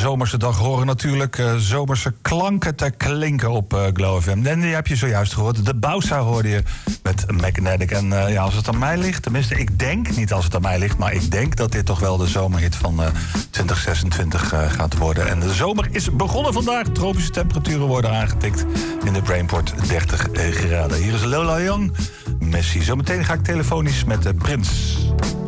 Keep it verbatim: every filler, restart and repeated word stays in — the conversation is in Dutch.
zomerse dag horen natuurlijk uh, zomerse klanken te klinken op uh, Glow F M. En die heb je zojuist gehoord. De Bausa hoorde je met Magnetic. En uh, ja, als het aan mij ligt, tenminste, ik denk, niet als het aan mij ligt, maar ik denk dat dit toch wel de zomerhit van uh, twintig zesentwintig uh, gaat worden. En de zomer is begonnen vandaag. Tropische temperaturen worden aangetikt. In de Brainport dertig graden. Hier is Lola Young, Messi. Zometeen ga ik telefonisch met uh, Prins.